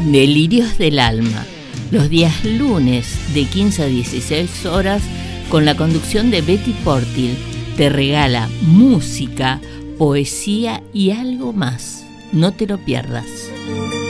Delirios del Alma, los días lunes de 15 a 16 horas, con la conducción de Betty Portil, te regala música, poesía y algo más. No te lo pierdas.